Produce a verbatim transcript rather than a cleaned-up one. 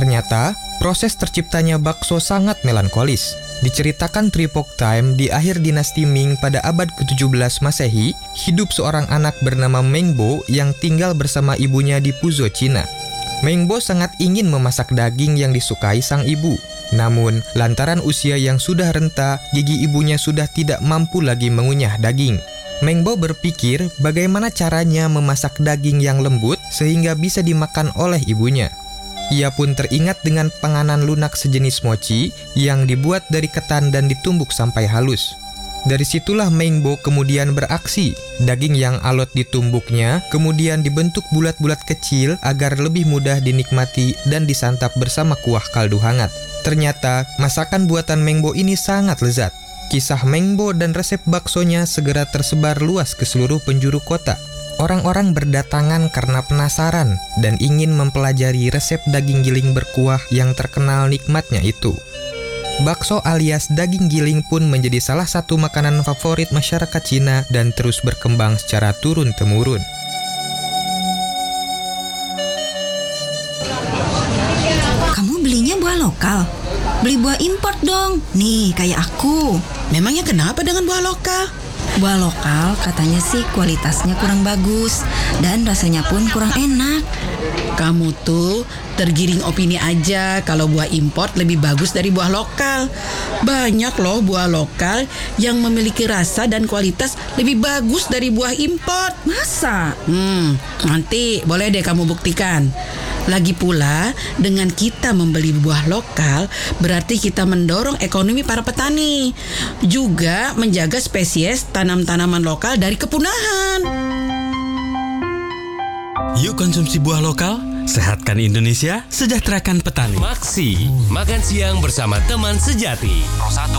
Ternyata, proses terciptanya bakso sangat melankolis. Diceritakan Tripok Time di akhir dinasti Ming pada abad ketujuh belas Masehi, hidup seorang anak bernama Mengbo yang tinggal bersama ibunya di Puzhou, Cina. Mengbo sangat ingin memasak daging yang disukai sang ibu. Namun, lantaran usia yang sudah renta, gigi ibunya sudah tidak mampu lagi mengunyah daging. Mengbo berpikir bagaimana caranya memasak daging yang lembut sehingga bisa dimakan oleh ibunya. Ia pun teringat dengan penganan lunak sejenis mochi yang dibuat dari ketan dan ditumbuk sampai halus. Dari situlah Mengbo kemudian beraksi. Daging yang alot ditumbuknya kemudian dibentuk bulat-bulat kecil agar lebih mudah dinikmati dan disantap bersama kuah kaldu hangat. Ternyata masakan buatan Mengbo ini sangat lezat. Kisah Mengbo dan resep baksonya segera tersebar luas ke seluruh penjuru kota. Orang-orang berdatangan karena penasaran dan ingin mempelajari resep daging giling berkuah yang terkenal nikmatnya itu. Bakso alias daging giling pun menjadi salah satu makanan favorit masyarakat Cina dan terus berkembang secara turun-temurun. Kamu belinya buah lokal? Beli buah import dong. Nih, kayak aku. Memangnya kenapa dengan buah lokal? Buah lokal katanya sih kualitasnya kurang bagus dan rasanya pun kurang enak. Kamu tuh tergiring opini aja kalau buah import lebih bagus dari buah lokal. Banyak loh buah lokal yang memiliki rasa dan kualitas lebih bagus dari buah import. Masa? Hmm, nanti boleh deh kamu buktikan. Lagi pula, dengan kita membeli buah lokal, berarti kita mendorong ekonomi para petani. Juga menjaga spesies tanam-tanaman lokal dari kepunahan. Yuk konsumsi buah lokal, sehatkan Indonesia, sejahterakan petani. Maksi, makan siang bersama teman sejati.